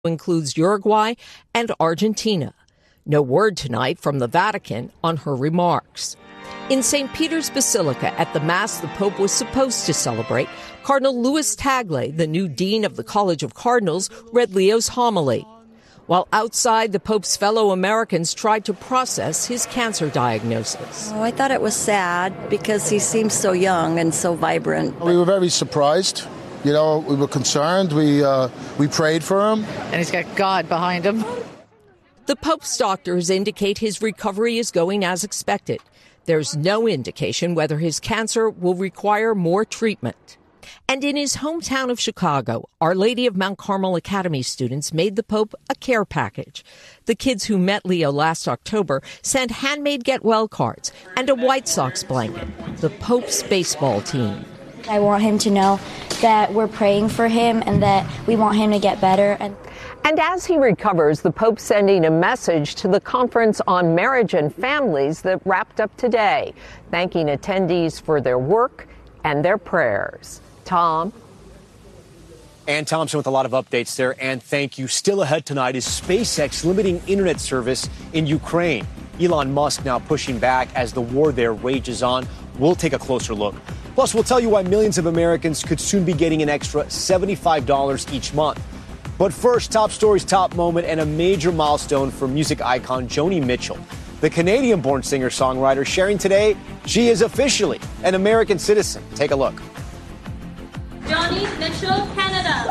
includes Uruguay and Argentina. No word tonight from the Vatican on her remarks. In St. Peter's Basilica, at the Mass the Pope was supposed to celebrate, Cardinal Louis Tagle, the new dean of the College of Cardinals, read Leo's homily. While outside, the Pope's fellow Americans tried to process his cancer diagnosis. I thought it was sad because he seems so young and so vibrant. We were very surprised. We were concerned. We prayed for him. And he's got God behind him. The Pope's doctors indicate his recovery is going as expected. There's no indication whether his cancer will require more treatment. And in his hometown of Chicago, Our Lady of Mount Carmel Academy students made the Pope a care package. The kids who met Leo last October sent handmade get-well cards and a White Sox blanket, the Pope's baseball team. I want him to know that we're praying for him and that we want him to get better. And as he recovers, the Pope's sending a message to the Conference on Marriage and Families that wrapped up today, thanking attendees for their work and their prayers. Tom? Ann Thompson with a lot of updates there, and thank you. Still ahead tonight is SpaceX limiting internet service in Ukraine. Elon Musk now pushing back as the war there rages on. We'll take a closer look. Plus, we'll tell you why millions of Americans could soon be getting an extra $75 each month. But first, top stories, top moment, and a major milestone for music icon Joni Mitchell. The Canadian-born singer-songwriter sharing today she is officially an American citizen. Take a look. Joni Mitchell, Canada.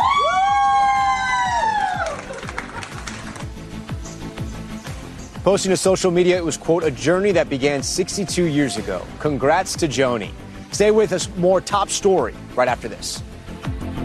Posting to social media, it was, quote, a journey that began 62 years ago. Congrats to Joni. Stay with us. More top story right after this.